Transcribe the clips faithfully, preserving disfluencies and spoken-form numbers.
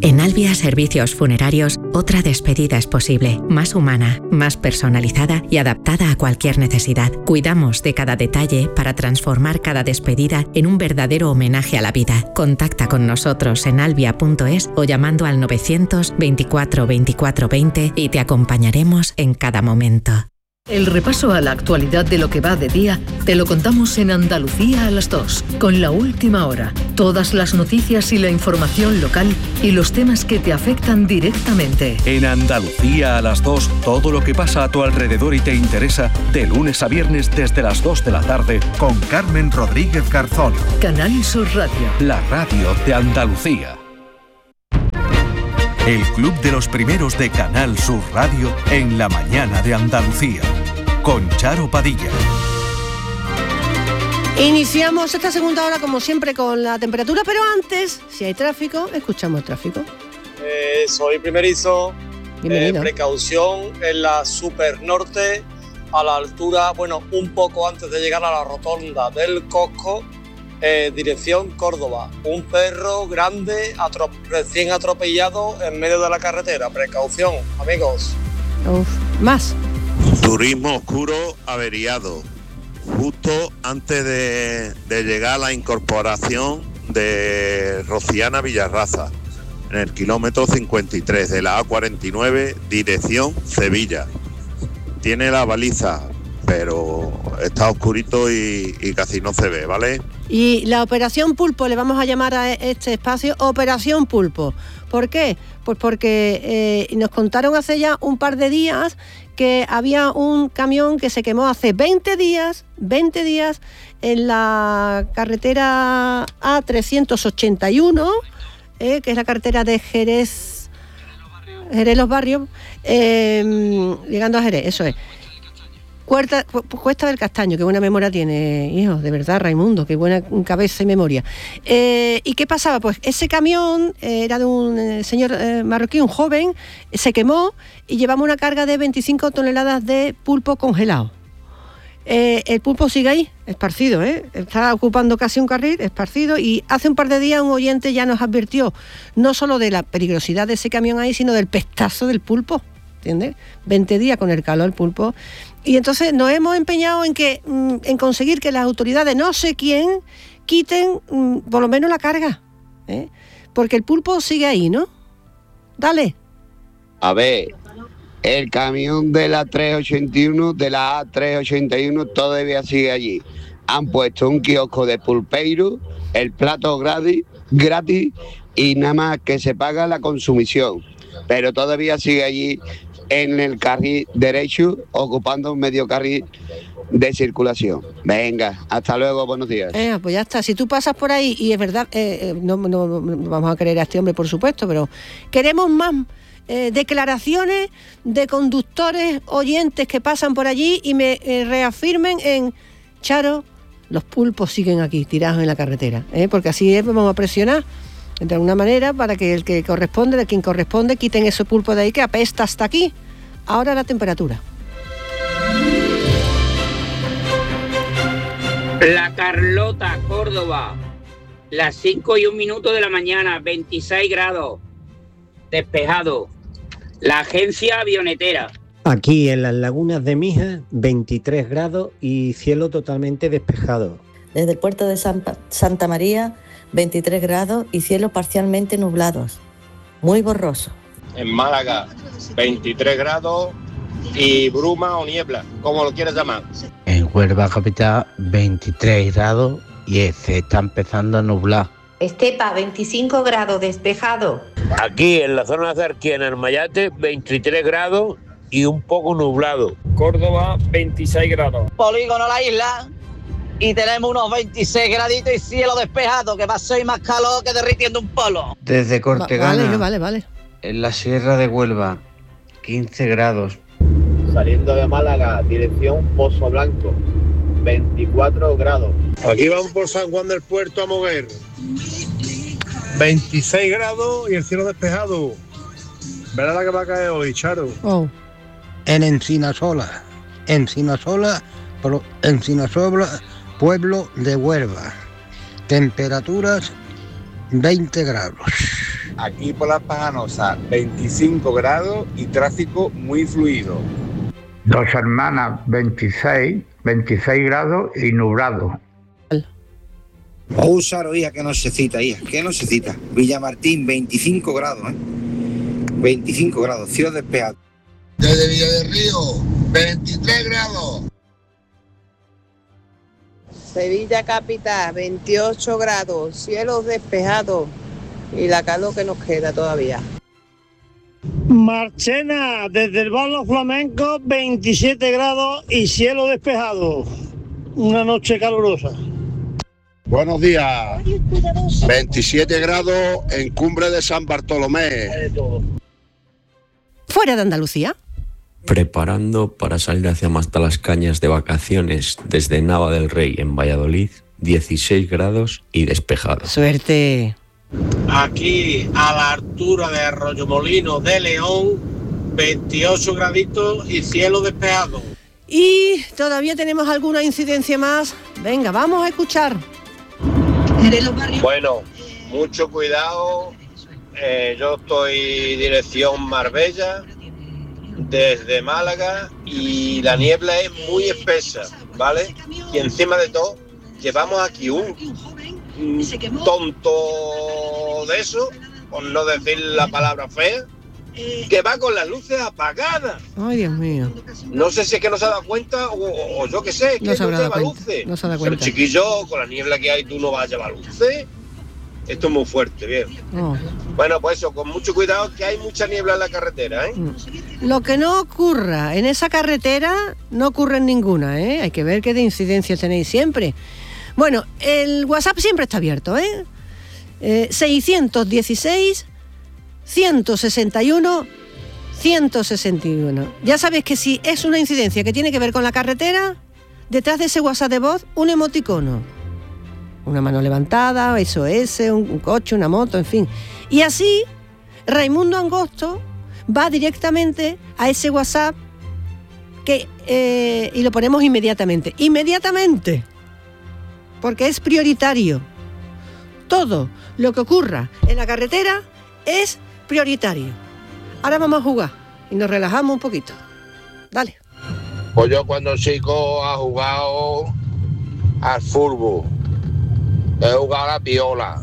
En Albia Servicios Funerarios, otra despedida es posible, más humana, más personalizada y adaptada a cualquier necesidad. Cuidamos de cada detalle para transformar cada despedida en un verdadero homenaje a la vida. Contacta con nosotros en albia punto es o llamando al novecientos veinticuatro veinticuatro veinte y te acompañaremos en cada momento. El repaso a la actualidad de lo que va de día te lo contamos en Andalucía a las dos, con La Última Hora. Todas las noticias y la información local y los temas que te afectan directamente. En Andalucía a las dos, todo lo que pasa a tu alrededor y te interesa, de lunes a viernes desde las dos de la tarde, con Carmen Rodríguez Garzón. Canal Sur Radio. La radio de Andalucía. El Club de los Primeros de Canal Sur Radio en la mañana de Andalucía, con Charo Padilla. Iniciamos esta segunda hora como siempre con la temperatura, pero antes, si hay tráfico, escuchamos el tráfico. Eh, soy primerizo. Bienvenido. Eh, precaución en la Super Norte, a la altura, bueno, un poco antes de llegar a la rotonda del Cosco. Eh, dirección Córdoba, un perro grande atro- recién atropellado en medio de la carretera. Precaución, amigos. Uf, más. Turismo oscuro averiado, justo antes de, de llegar a la incorporación de Rociana Villarraza, en el kilómetro cincuenta y tres de la A cuarenta y nueve, dirección Sevilla. Tiene la baliza, pero está oscurito y, y casi no se ve, ¿vale? Y la Operación Pulpo, le vamos a llamar a este espacio Operación Pulpo. ¿Por qué? Pues porque eh, nos contaron hace ya un par de días que había un camión que se quemó hace veinte días, veinte días en la carretera A trescientos ochenta y uno, eh, que es la carretera de Jerez, Jerez Los Barrios, eh, llegando a Jerez, eso es. Cuesta, Cuesta del Castaño, qué buena memoria tiene, hijo, de verdad, Raimundo, qué buena cabeza y memoria. Eh, ¿Y qué pasaba? Pues ese camión eh, era de un eh, señor eh, marroquí, un joven, eh, se quemó y llevamos una carga de veinticinco toneladas de pulpo congelado. Eh, el pulpo sigue ahí, esparcido, ¿eh? Está ocupando casi un carril, esparcido, y hace un par de días un oyente ya nos advirtió no solo de la peligrosidad de ese camión ahí, sino del pestazo del pulpo, ¿entiendes? veinte días con el calor, el pulpo. Y entonces nos hemos empeñado en que en conseguir que las autoridades, no sé quién, quiten por lo menos la carga, ¿eh? Porque el pulpo sigue ahí, ¿no? Dale. A ver, el camión de la trescientos ochenta y uno, de la A trescientos ochenta y uno, todavía sigue allí. Han puesto un kiosco de pulpeiro, el plato gratis, gratis y nada más que se paga la consumición. Pero todavía sigue allí en el carril derecho, ocupando un medio carril de circulación. Venga, hasta luego, buenos días. Eh, pues ya está, si tú pasas por ahí, y es verdad, eh, eh, no, no, no vamos a creer a este hombre, por supuesto, pero queremos más eh, declaraciones de conductores, oyentes que pasan por allí y me eh, reafirmen en, Charo, los pulpos siguen aquí, tirados en la carretera, ¿eh? Porque así es, vamos a presionar de alguna manera para que el que corresponde, de quien corresponde, quiten ese pulpo de ahí que apesta hasta aquí. Ahora la temperatura. La Carlota, Córdoba, las cinco y un minuto de la mañana, veintiséis grados, despejado. La agencia avionetera. Aquí en las lagunas de Mijas, veintitrés grados y cielo totalmente despejado. Desde el puerto de Santa, Santa María, veintitrés grados y cielos parcialmente nublados, muy borroso. En Málaga, veintitrés grados y bruma o niebla, como lo quieras llamar. En Huelva capital, veintitrés grados y se está empezando a nublar. Estepa, veinticinco grados, despejado. Aquí en la zona de Zarquía, en el Mayate, veintitrés grados y un poco nublado. Córdoba, veintiséis grados. Polígono La Isla. Y tenemos unos veintiséis graditos y cielo despejado, que va a ser más calor que derritiendo un polo. Desde Cortegana, vale, vale, vale. en la Sierra de Huelva, quince grados. Saliendo de Málaga, dirección Pozo Blanco, veinticuatro grados. Aquí vamos por San Juan del Puerto a Moguer, veintiséis grados y el cielo despejado. Verá la que va a caer hoy, Charo. Oh. En Encinasola, Encinasola, Encinasola, pueblo de Huelva. Temperaturas veinte grados. aquí por Las Pajanosas, veinticinco grados y tráfico muy fluido. Dos Hermanas, veintiséis, veintiséis grados y nublado. Úsaro, hija, que no se cita, hija, que no se cita. Villamartín, veinticinco grados, ¿eh? veinticinco grados, cielo despejado. Desde Villa del Río, veintitrés grados. Sevilla capital, veintiocho grados, cielos despejados y la calor que nos queda todavía. Marchena, desde el Barrio Flamenco, veintisiete grados y cielo despejado. Una noche calurosa. Buenos días. veintisiete grados en Cumbre de San Bartolomé. Fuera de Andalucía. Preparando para salir hacia Mastalascañas de vacaciones desde Nava del Rey en Valladolid, dieciséis grados y despejado. Suerte. Aquí a la altura de Arroyomolinos de León, veintiocho graditos y cielo despejado. Y todavía tenemos alguna incidencia más. Venga, vamos a escuchar. Bueno, mucho cuidado. Eh, yo estoy dirección Marbella, desde Málaga, y la niebla es muy espesa, ¿vale? Y encima de todo, llevamos aquí un, un tonto de eso, por no decir la palabra fea, que va con las luces apagadas. Ay, Dios mío. No sé si es que no se ha dado cuenta o, o yo qué sé, que no, no lleva luces. No se da Pero cuenta. chiquillo, con la niebla que hay, tú no vas a llevar luces. Esto es muy fuerte, bien. Oh. Bueno, pues eso, con mucho cuidado, que hay mucha niebla en la carretera, ¿eh? Lo que no ocurra en esa carretera, no ocurre en ninguna, ¿eh? Hay que ver qué de incidencias tenéis siempre. Bueno, el WhatsApp siempre está abierto, ¿eh? eh seiscientos dieciséis, ciento sesenta y uno, ciento sesenta y uno. Ya sabéis que si es una incidencia que tiene que ver con la carretera, detrás de ese WhatsApp de voz, un emoticono. Una mano levantada, S O S, un, un coche, una moto, en fin. Y así, Raimundo Angosto va directamente a ese WhatsApp que, eh, y lo ponemos inmediatamente. ¡Inmediatamente! Porque es prioritario. Todo lo que ocurra en la carretera es prioritario. Ahora vamos a jugar y nos relajamos un poquito. Dale. Pues yo cuando chico ha jugado al fútbol. He jugado a la piola,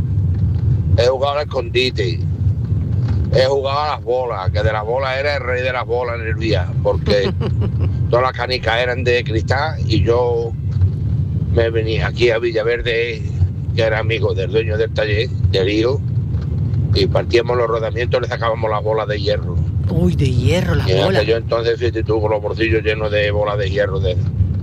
he jugado al escondite, he jugado a las bolas, que de las bolas era el rey de las bolas en el día, porque todas las canicas eran de cristal y yo me venía aquí a Villaverde, que era amigo del dueño del taller, del hijo, y partíamos los rodamientos y le sacábamos las bolas de hierro. Uy, de hierro, las bolas. Yo entonces, fíjate tú, con los bolsillos llenos de bolas de hierro de...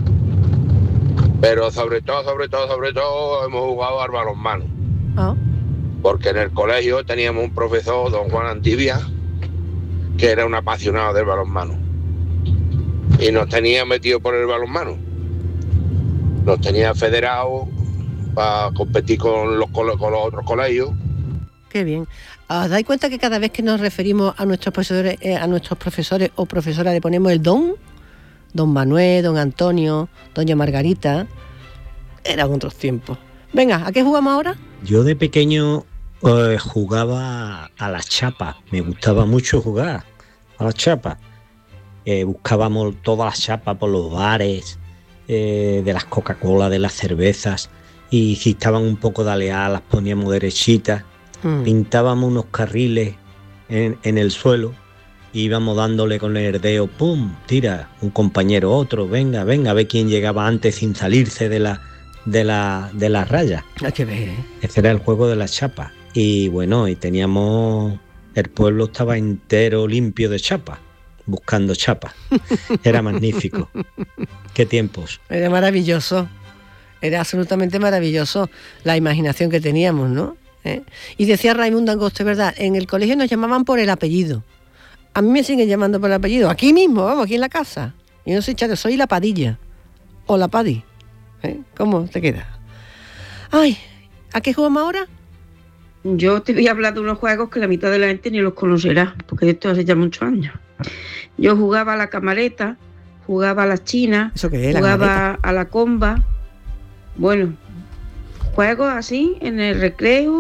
Pero sobre todo, sobre todo, sobre todo hemos jugado al balonmano. Oh. Porque en el colegio teníamos un profesor, don Juan Antibia, que era un apasionado del balonmano. Y nos tenía metido por el balonmano. Nos tenía federados para competir con los, con los otros colegios. Qué bien. ¿Os dais cuenta que cada vez que nos referimos a nuestros profesores, eh, a nuestros profesores o profesoras le ponemos el don? Don Manuel, don Antonio, doña Margarita. Eran otros tiempos. Venga, ¿a qué jugamos ahora? Yo de pequeño eh, jugaba a las chapas. Me gustaba mucho jugar a las chapas. Eh, buscábamos todas las chapas por los bares, eh, de las Coca-Cola, de las cervezas. Y si estaban un poco daleadas, las poníamos derechitas. Mm. Pintábamos unos carriles en, en el suelo. Íbamos dándole con el herdeo, pum, tira, un compañero, otro, venga, venga, a ver quién llegaba antes sin salirse de la de la de la raya. Hay que ver, ¿eh? Ese era el juego de las chapas. Y bueno, y teníamos, el pueblo estaba entero limpio de chapas, buscando chapas. Era magnífico. Qué tiempos. Era maravilloso, era absolutamente maravilloso la imaginación que teníamos, ¿no? ¿Eh? Y decía Raimundo Angosto, es verdad, en el colegio nos llamaban por el apellido. A mí me siguen llamando por el apellido, aquí mismo, vamos, aquí en la casa. Y no soy Charo, soy la Padilla. O la Padi. ¿Eh? ¿Cómo te queda? Ay, ¿a qué jugamos ahora? Yo te voy a hablar de unos juegos que la mitad de la gente ni los conocerá, porque esto hace ya muchos años. Yo jugaba a la camareta, jugaba a las chinas, ¿Eso qué es, la jugaba camareta? a la comba. Bueno, juegos así, en el recreo,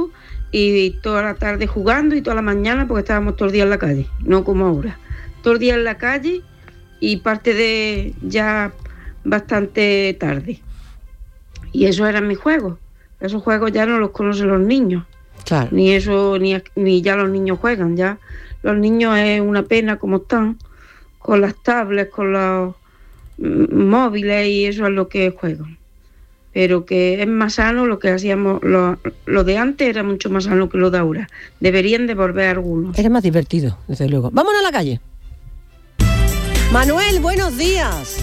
y toda la tarde jugando y toda la mañana porque estábamos todo el día en la calle, no como ahora. Todo el día en la calle y parte de ya bastante tarde. Y esos eran mis juegos. Esos juegos ya no los conocen los niños. Claro. Ni eso, ni, ni ya los niños juegan. Ya los niños es una pena como están, con las tablets, con los mm, móviles, y eso es lo que juegan. Pero que es más sano lo que hacíamos, lo, lo de antes era mucho más sano que lo de ahora. Deberían de volver algunos. Era más divertido, desde luego. Vámonos a la calle. Manuel, buenos días.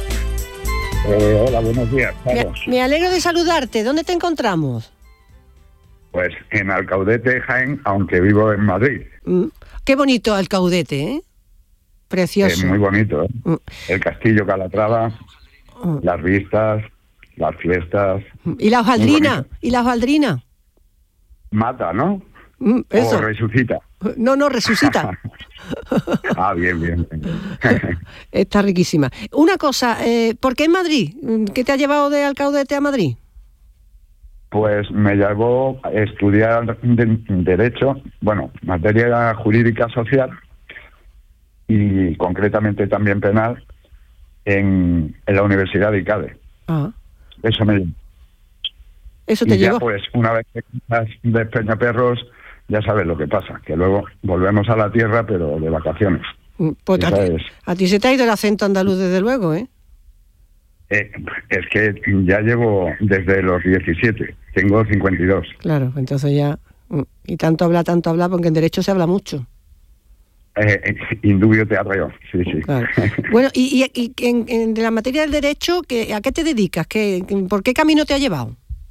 Eh, hola, buenos días, Carlos. Me, me alegro de saludarte. ¿Dónde te encontramos? Pues en Alcaudete, Jaén, aunque vivo en Madrid. Mm, qué bonito Alcaudete, ¿eh? Precioso. Es muy bonito, ¿eh? Mm. El Castillo Calatrava, Mm. las vistas, las fiestas. ¿Y la hojaldrina? ¿Y la hojaldrina? Mata, ¿no? Mm, eso. O resucita. No, no, resucita. Ah, bien, bien. bien. Está riquísima. Una cosa, eh, ¿por qué en Madrid? ¿Qué te ha llevado de Alcaudete a Madrid? Pues me llevó a estudiar de- Derecho, bueno, materia jurídica social y concretamente también penal en, en la Universidad de Icade. Ah, Eso me eso te y ya llevó. pues una vez que estás de Peñaperros ya sabes lo que pasa, que luego volvemos a la tierra pero de vacaciones. Mm, Pues a, Esa ti, es. a ti se te ha ido el acento andaluz desde luego, ¿eh? Eh, es que ya llevo desde los diecisiete, tengo cincuenta y dos. Claro, entonces ya... mm, Y tanto habla, tanto habla, porque en derecho se habla mucho. Eh, eh, indubio te arreo, sí, sí. Claro. Bueno, y, y, y en, en de la materia del derecho, ¿qué, ¿a qué te dedicas? ¿Qué, ¿Por qué camino te ha llevado?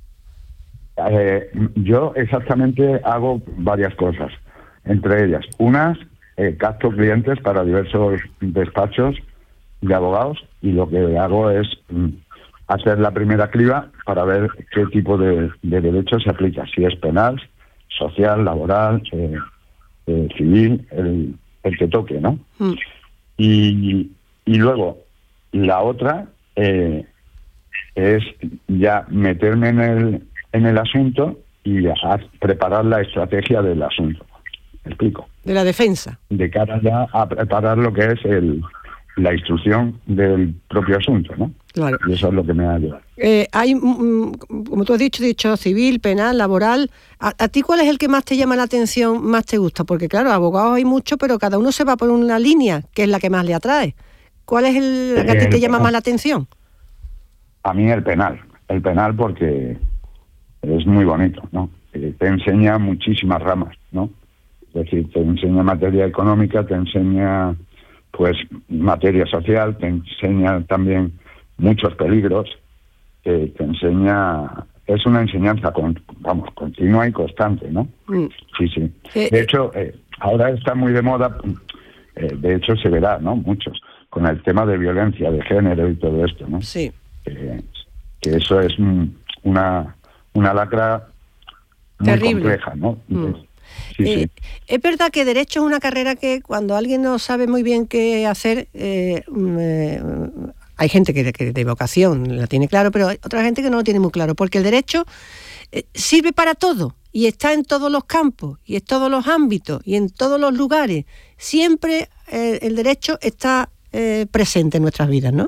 Eh, yo exactamente hago varias cosas, entre ellas, unas, eh, capto clientes para diversos despachos de abogados y lo que hago es mm, hacer la primera criba para ver qué tipo de, de derecho se aplica, si es penal, social, laboral, eh, eh, civil, el, el que toque, ¿no? Mm. Y, y luego, la otra eh, es ya meterme en el, en el asunto y a preparar la estrategia del asunto. ¿Me explico? De la defensa. De cara ya a preparar lo que es el, la instrucción del propio asunto, ¿no? Claro. Y eso es lo que me ha ayudado. Eh, hay, mm, como tú has dicho, dicho civil, penal, laboral. ¿A, ¿A ti cuál es el que más te llama la atención, más te gusta? Porque claro, abogados hay muchos, pero cada uno se va por una línea, que es la que más le atrae. ¿Cuál es el, el que a ti El te llama penal. más la atención? A mí el penal, el penal porque es muy bonito, ¿no? Eh, te enseña muchísimas ramas, ¿no? Es decir, te enseña materia económica, te enseña pues materia social, te enseña también muchos peligros, eh, te enseña, es una enseñanza con, vamos, continua y constante, ¿no? Mm. Sí, sí. Eh, De hecho, eh, ahora está muy de moda, eh, de hecho se verá, ¿no? Muchos, con el tema de violencia de género y todo esto, ¿no? Sí. Eh, que eso es mm, una, una lacra muy Terrible. compleja, ¿no? Mm. Sí, Eh, sí. Es verdad que derecho es una carrera que cuando alguien no sabe muy bien qué hacer, eh, mm, eh, hay gente que, que de vocación la tiene claro, pero hay otra gente que no lo tiene muy claro, porque el derecho eh, sirve para todo y está en todos los campos y en todos los ámbitos y en todos los lugares. Siempre eh, el derecho está eh, presente en nuestras vidas, ¿no?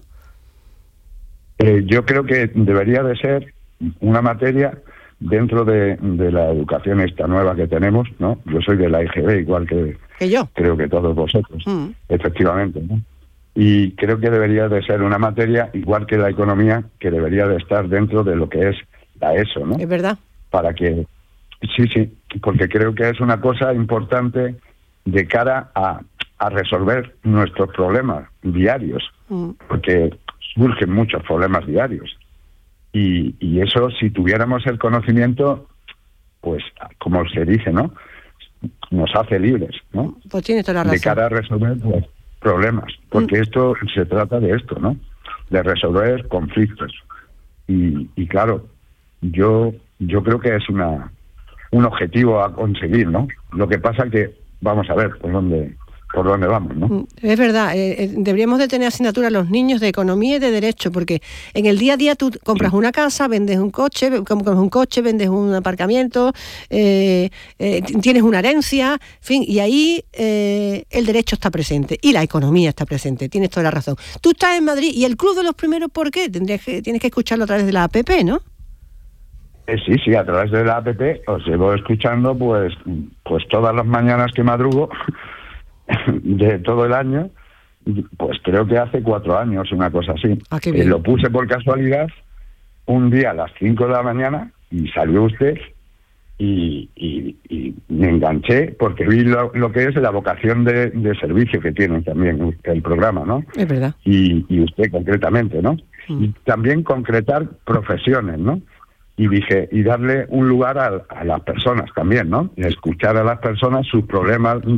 Eh, yo creo que debería de ser una materia dentro de, de la educación esta nueva que tenemos, ¿no? Yo soy de la I G B, igual que, Que yo. creo que todos vosotros, Mm. efectivamente, ¿no? Y creo que debería de ser una materia, igual que la economía, que debería de estar dentro de lo que es la ESO, ¿no? Es verdad. Para que, sí, sí, porque creo que es una cosa importante de cara a, a resolver nuestros problemas diarios, Mm. porque surgen muchos problemas diarios. Y, y eso, si tuviéramos el conocimiento, pues, como se dice, ¿no? Nos hace libres, ¿no? Pues tienes toda la razón. De cara a resolver pues, problemas. Porque esto se trata de esto, ¿no? De resolver conflictos. Y, y claro, yo yo creo que es una un objetivo a conseguir, ¿no? Lo que pasa que, vamos a ver por dónde por dónde vamos, ¿no? Es verdad, eh, eh, deberíamos de tener asignatura a los niños de economía y de derecho, porque en el día a día tú compras una casa, vendes un coche, compras un coche, vendes un aparcamiento, eh, eh, tienes una herencia, en fin, y ahí eh, el derecho está presente y la economía está presente, tienes toda la razón. Tú estás en Madrid y el Club de los Primeros, ¿por qué? Tendrías que, tienes que escucharlo a través de la app, ¿no? Eh, sí, sí, a través de la app os llevo escuchando pues, pues todas las mañanas que madrugo de todo el año, pues creo que hace cuatro años, una cosa así. Ah, qué eh, bien. lo puse por casualidad un día a las cinco de la mañana y salió usted y, y, y me enganché porque vi lo, lo que es la vocación de, de servicio que tiene también el programa, ¿no? Es verdad. Y, y usted concretamente, ¿no? Mm. Y también concretar profesiones, ¿no? Y dije, y darle un lugar a, a las personas también, ¿no? Y escuchar a las personas sus problemas